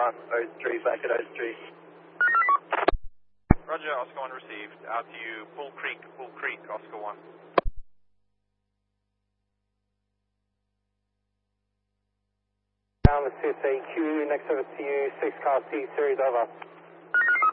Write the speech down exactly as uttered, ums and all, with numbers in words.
one, oh three, back at oh three. Roger, Oscar one received. Out to you, Bull Creek, Bull Creek, Oscar one. Down the C S A Q, next over to you, six car C series, over.